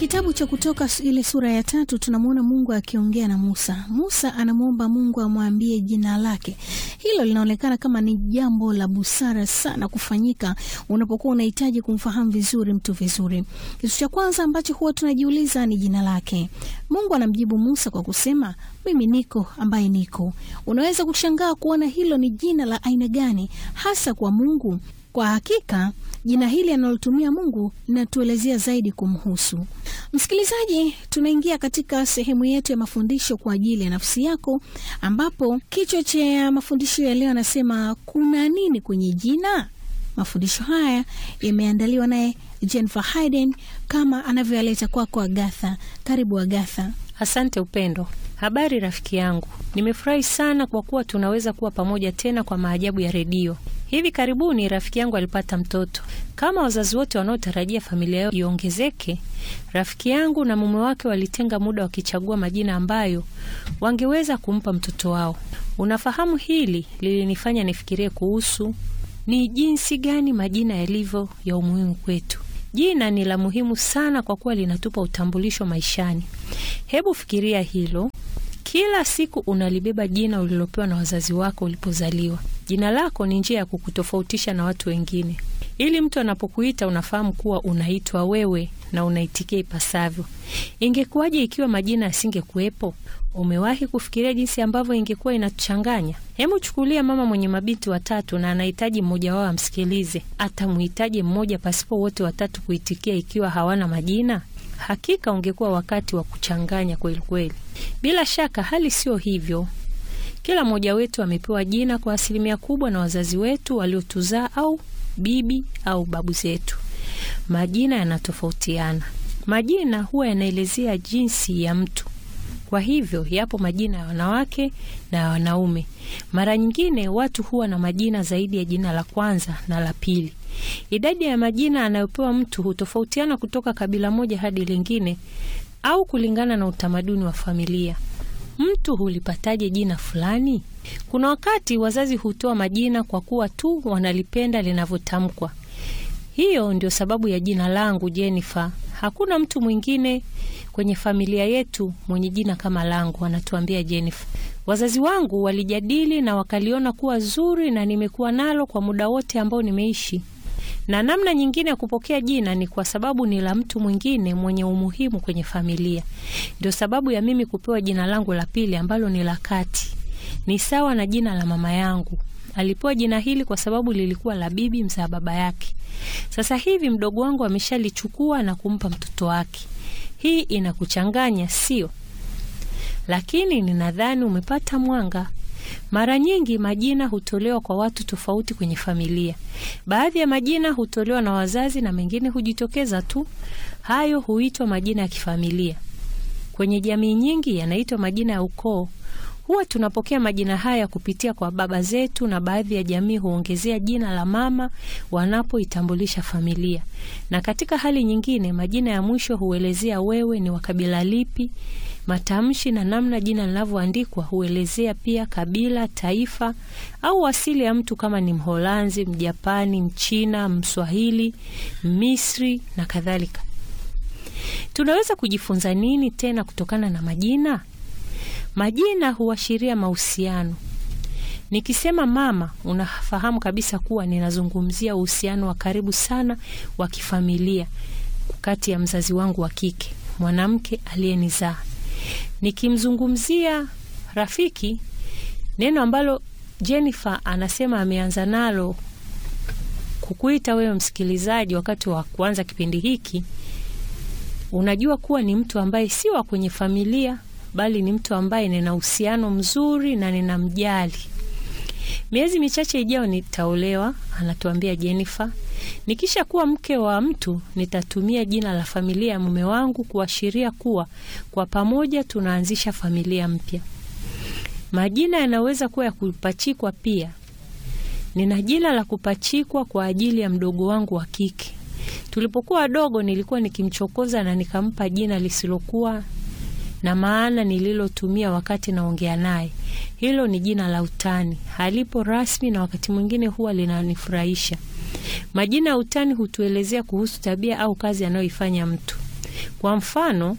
kitabu cha Kutoka ile sura ya 3 tunamuona Mungu akiongea na Musa. Musa anamuomba Mungu amwambie jina lake. Hilo linaonekana kama ni jambo la busara sana kufanyika unapokuwa unahitaji kumfahamu vizuri mtu vizuri. Kitu cha kwanza ambacho huwa tunajiuliza ni jina lake. Mungu anamjibu Musa kwa kusema, mimi niko ambaye niko. Unaweza kushangaa kuona hilo ni jina la aina gani hasa kwa Mungu. Kwa hakika, jina hili analotumia Mungu linatuelezea zaidi kumhusu. Msikilizaji, tunaingia katika sehemu yetu ya mafundisho kwa ajili ya nafsi yako, ambapo kichwa cha mafundisho ya leo anasema kuna nini kwenye jina? Mafundisho haya yameandaliwa naye Jennifer Hayden kama anavyoaleta kwako Agatha. Karibu Agatha. Asante Upendo. Habari rafiki yangu. Nimefurahi sana kwa kuwa tunaweza kuwa pamoja tena kwa maajabu ya redio. Hivi karibuni rafiki yangu alipata mtoto. Kama wazazi wote wanaotarajia familia yao iongezeke, rafiki yangu na mume wake walitenga muda wakichagua majina ambayo wangeweza kumpa mtoto wao. Unafahamu, hili lilinifanya nifikirie kuhusu ni jinsi gani majina yalivyo ya umuhimu kwetu. Jina ni la muhimu sana kwa kuwa linatupa utambulisho maishani. Hebu fikiria hilo. Kila siku unalibeba jina ulilopewa na wazazi wako ulipozaliwa. Jina lako ni njia ya kukutofautisha na watu wengine. Ili mtu anapokuita unafahamu kuwa unaitwa wewe na unaitikia ipasavyo. Ingekuwaje ikiwa majina yasingekuwepo? Umewahi kufikiria jinsi ambavyo ingekuwa inatuchanganya? Hebu chukulia mama mwenye mabinti 3 na anahitaji mmoja wao amsikilize. Atamuhitaji mmoja pasipo wote 3 kuitikia ikiwa hawana majina? Hakika ungekuwa wakati wa kuchanganya kweli kweli. Bila shaka hali sio hivyo. Kila mmoja wetu amepewa jina kwa asilimia kubwa na wazazi wetu waliotuzaa au bibi au babu zetu. Majina yanatofautiana. Majina huwa yanaelezea jinsi ya mtu. Kwa hivyo yapo majina ya wanawake na ya wanaume. Mara nyingine watu huwa na majina zaidi ya jina la kwanza na la pili. Idadi ya majina anayopewa mtu hutofautiana kutoka kabila moja hadi lingine au kulingana na utamaduni wa familia. Mtu hulipataje jina fulani? Kuna wakati wazazi hutoa majina kwa kuwa tu wanalipenda linavyotamkwa. Hiyo ndio sababu ya jina langu Jennifer. Hakuna mtu mwingine kwenye familia yetu mwenye jina kama langu, anatuambia Jennifer. Wazazi wangu walijadili na wakaliona kuwa zuri na nimekuwa nalo kwa muda wote ambao nimeishi. Na namna nyingine ya kupokea jina ni kwa sababu ni la mtu mwingine mwenye umuhimu kwenye familia. Ndio sababu ya mimi kupewa jina langu la pili ambalo ni la kati. Ni sawa na jina la mama yangu. Alipewa jina hili kwa sababu lilikuwa la bibi mzaa baba yake. Sasa hivi mdogo wangu ameshalichukua na kumpa mtoto wake. Hii inakuchanganya, sio? Lakini ninadhani umepata mwanga. Mara nyingi majina hutolewa kwa watu tofauti kwenye familia. Baadhi ya majina hutolewa na wazazi na mengine hujitokeza tu. Hayo huitwa majina ya kifamilia. Kwenye jamii nyingi yanaitwa majina ya ukoo. Huwa tunapokea majina haya kupitia kwa baba zetu na baadhi ya jamii huongezea jina la mama wanapoitambulisha familia. Na katika hali nyingine majina ya mwisho huelezea wewe ni wa kabila lipi. Matamshi na namna jina linavyoandikwa huelezea pia kabila, taifa au asili ya mtu kama ni Mholanzi, Mjapani, Mchina, Mswahili, Misri na kadhalika. Tunaweza kujifunza nini tena kutokana na majina? Majina huashiria mahusiano. Nikisema mama, unafahamu kabisa kuwa ninazungumzia uhusiano wa karibu sana wa kifamilia kati ya mzazi wangu wa kike, mwanamke aliyenizaa. Nikimzungumzia rafiki, neno ambalo Jennifer anasema ameanza nalo kukuita wewe msikilizaji wakati wa kuanza kipindi hiki, unajua kuwa ni mtu ambaye si wa kwenye familia, bali ni mtu ambaye nina uhusiano mzuri na ninamjali. Miezi michache ijayo nitaolewa, anatuambia Jennifer. Nikisha kuwa mke wa mtu, nitatumia jina la familia ya mume wangu kuashiria kuwa kwa pamoja tunaanzisha familia mpya. Majina yanaweza kuwa ya kupachikwa pia. Nina jina la kupachikwa kwa ajili ya mdogo wangu wa kike. Tulipokuwa wadogo nilikuwa nikimchokoza na nikampa jina lisilokuwa na maana nililotumia wakati naongea naye. Hilo ni jina la utani. Halipo rasmi na wakati mwingine huwa linanifurahisha. Majina ya utani hutuelezea kuhusu tabia au kazi anayoifanya mtu. Kwa mfano,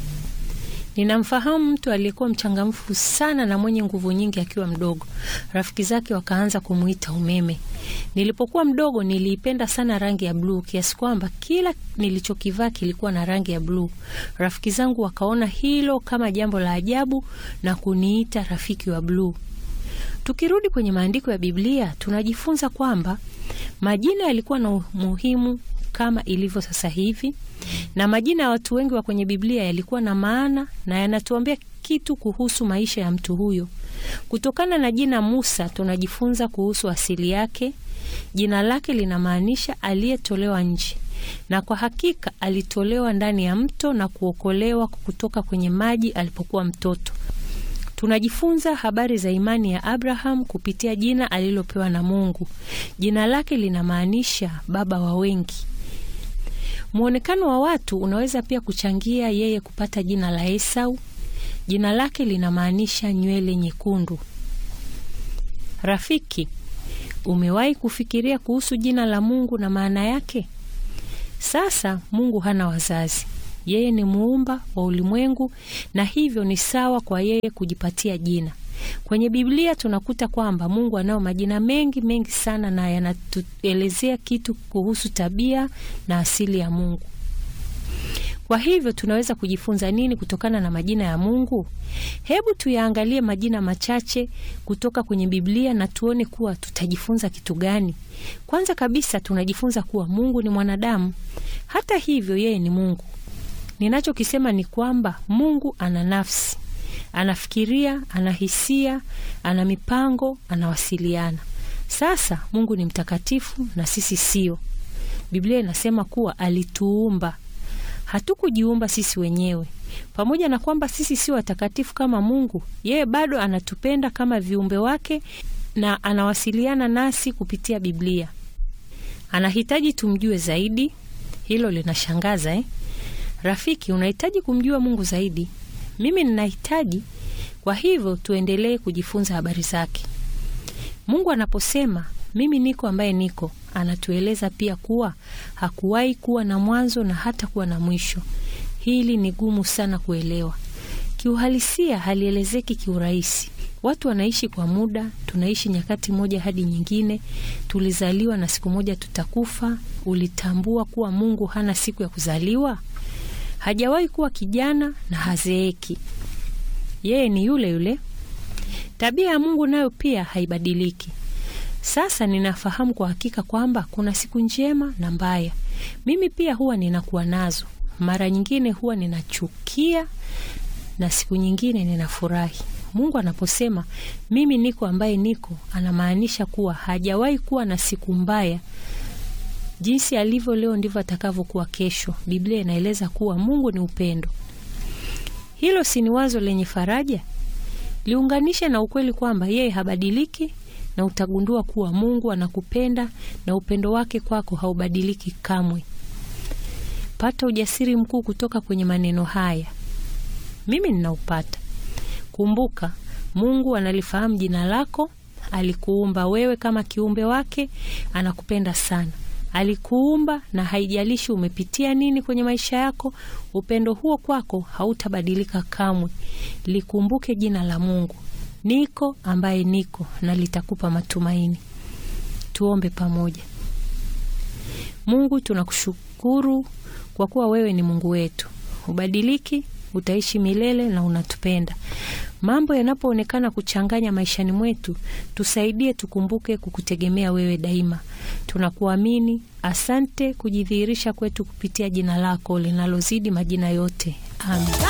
ninamfahamu mtu aliyekuwa mchangamfu sana na mwenye nguvu nyingi akiwa mdogo. Rafiki zake wakaanza kumuita umeme. Nilipokuwa mdogo niliipenda sana rangi ya bluu kiasi kwamba kila nilichokivaa kilikuwa na rangi ya bluu. Rafiki zangu wakaona hilo kama jambo la ajabu na kuniita rafiki wa bluu. Tukirudi kwenye maandiko ya Biblia, tunajifunza kwamba majina yalikuwa na umuhimu kama ilivyo sasa hivi, na majina ya watu wengi wa kwenye Biblia yalikuwa na maana na yanatuambia kitu kuhusu maisha ya mtu huyo. Kutokana na jina Musa tunajifunza kuhusu asili yake. Jina lake linamaanisha aliyetolewa nje, na kwa hakika alitolewa ndani ya mto na kuokolewa kutoka kwenye maji alipokuwa mtoto. Tunajifunza habari za imani ya Abraham kupitia jina alilopewa na Mungu. Jina lake linamaanisha baba wa wengi. Muonekano wa watu unaweza pia kuchangia yeye kupata jina la Esau. Jina lake linamaanisha nywele nyekundu. Rafiki, umewahi kufikiria kuhusu jina la Mungu na maana yake? Sasa Mungu hana wazazi. Yeye ni muumba wa ulimwengu, na hivyo ni sawa kwa yeye kujipatia jina. Kwenye Biblia tunakuta kwamba Mungu anao majina mengi sana, na yanatuelezea kitu kuhusu tabia na asili ya Mungu. Kwa hivyo tunaweza kujifunza nini kutokana na majina ya Mungu? Hebu tuyaangalie majina machache kutoka kwenye Biblia na tuone kuwa tutajifunza kitu gani. Kwanza kabisa tunajifunza kuwa Mungu ni mwanadamu. Hata hivyo yeye ni Mungu. Ninachokisema ni kwamba Mungu ana nafsi, anafikiria, anahisia, ana mipango, anawasiliana. Sasa Mungu ni mtakatifu na sisi sio. Biblia inasema kuwa alituumba. Hatukujiumba sisi wenyewe. Pamoja na kwamba sisi sio watakatifu kama Mungu, yeye bado anatupenda kama viumbe wake na anawasiliana nasi kupitia Biblia. Anahitaji tumjue zaidi. Hilo linashangaza, Rafiki, unahitaji kumjua Mungu zaidi. Mimi ninahitaji. Kwa hivyo tuendelee kujifunza habari zake. Mungu anaposema mimi niko ambaye niko, anatueleza pia kuwa hakuwahi kuwa na mwanzo na hata kuwa na mwisho. Hili ni gumu sana kuelewa. Kiuhalisia halielezeki kiurahisi. Watu wanaishi kwa muda, tunaishi nyakati moja hadi nyingine, tulizaliwa na siku moja tutakufa. Ulitambua kuwa Mungu hana siku ya kuzaliwa? Hajawahi kuwa kijana na hazeeki. Yeye ni yule yule. Tabia ya Mungu nayo pia haibadiliki. Sasa ninafahamu kwa hakika kwamba kuna siku njema na mbaya. Mimi pia huwa ninakuwa nazo. Mara nyingine huwa ninachukia na siku nyingine ninafurahi. Mungu anaposema mimi niko ambaye niko, anamaanisha kuwa hajawahi kuwa na siku mbaya. Jinsi alivyo leo ndivyo atakavyokuwa kesho. Biblia inaeleza kuwa Mungu ni upendo. Hilo si ni wazo lenye faraja? Liunganisha na ukweli kwamba yeye habadiliki, na utagundua kuwa Mungu anakupenda na upendo wake kwako haubadiliki kamwe. Pata ujasiri mkuu kutoka kwenye maneno haya. Mimi ninaupata. Kumbuka, Mungu analifahamu jina lako, alikuumba wewe kama kiumbe wake, anakupenda sana. Alikuumba na haijalishi umepitia nini kwenye maisha yako, upendo huo kwako hautabadilika kamwe. Likumbuke jina la Mungu. Niko ambaye niko, na litakupa matumaini. Tuombe pamoja. Mungu, tunakushukuru kwa kuwa wewe ni Mungu wetu. Ubadiliki, utaishi milele na unatupenda. Mambo yanapoonekana kuchanganya maishani mwetu, tusaidie tukumbuke kukutegemea wewe daima. Tunakuamini. Asante kujidhihirisha kwetu kupitia jina lako linalozidi majina yote. Amen.